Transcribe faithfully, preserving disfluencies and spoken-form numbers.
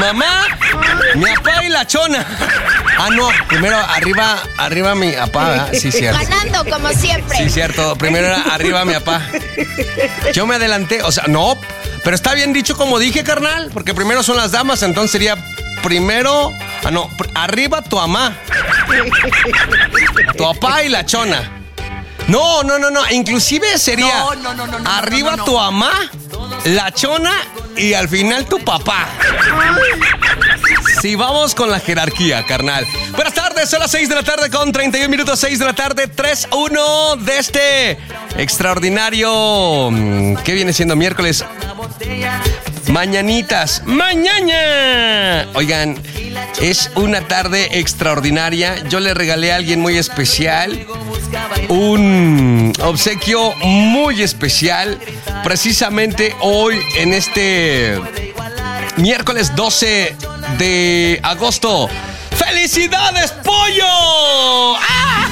mamá, mi papá y la chona. Ah, no, primero arriba, arriba mi papá, ¿verdad? Sí, cierto. Ganando como siempre. Sí, cierto. Primero era arriba mi papá. Yo me adelanté, o sea, no, pero está bien dicho como dije, carnal, porque primero son las damas, entonces sería primero, ah, no, arriba tu mamá, tu papá y la chona. No, no, no, no, inclusive sería No, no, no, no, no, arriba no, no, no. tu mamá, la chona y al final tu papá. Sí, vamos con la jerarquía, carnal. Buenas tardes, son las seis de la tarde con treinta y un minutos, seis de la tarde, tres uno de este extraordinario, ¿qué viene siendo? Miércoles. Mañanitas, mañana. Oigan, es una tarde extraordinaria. Yo le regalé a alguien muy especial un obsequio muy especial, precisamente hoy en este miércoles doce de agosto. ¡Felicidades, pollo! ¡Ah!